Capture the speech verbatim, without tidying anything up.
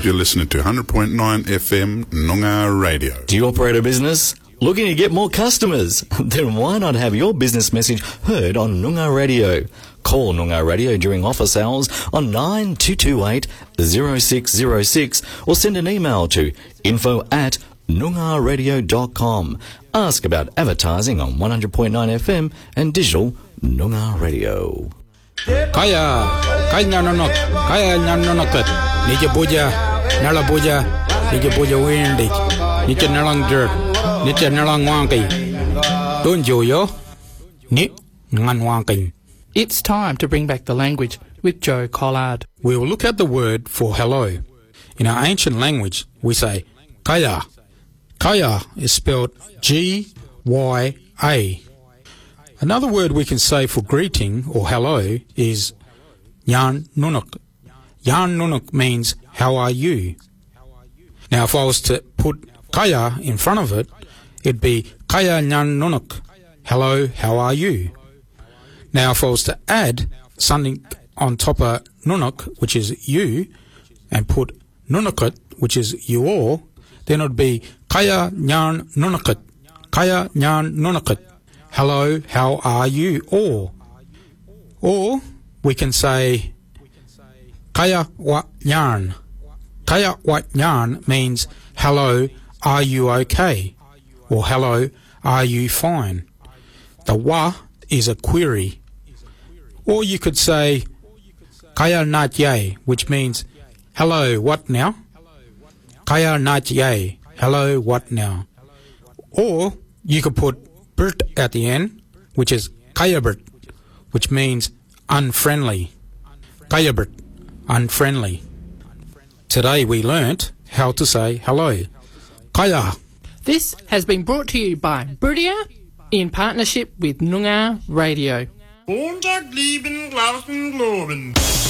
You're listening to one hundred point nine F M Noongar Radio. Do you operate a business? Looking to get more customers? Then why not have your business message heard on Noongar Radio? Call Noongar Radio during office hours on nine two two eight, zero six zero six or send an email to info at noongar radio dot com. Ask about advertising on one hundred point nine F M and digital Noongar Radio. Kaya, kaya nanonok, kaya nanonokot, nija puja, nala puja, nija puja windig, nija nalang dirt, nija nalang wangi. Don't you yo? Ni ngan wangi. It's time to bring back the language with Joe Collard. We will look at the word for hello. In our ancient language, we say kaya. Kaya is spelled G Y A. Another word we can say for greeting or hello is yan nunuk. Yan nunuk means how are you? Now if I was to put kaya in front of it, it'd be kaya yan nunuk. Hello, how are you? Now if I was to add something on top of nunuk, which is you, and put nunukut, which is you all, then it would be kaya nyan nunukut. Kaya nyan nunukut. Hello, how are you all? Or we can say kaya wa nyan. Kaya wa nyan means hello, are you okay? Or hello, are you fine? The wa is a query. Or you could say kaya nat ye, which means hello, what now? Kaya nat ye, hello, what now? Or you could put bert at the end, which is kayabert, which means unfriendly. Kayabert, unfriendly. Today we learnt how to say hello. Kaya. This has been brought to you by Brudia in partnership with Noongar Radio. Montag, lieben, Glauben, Globen.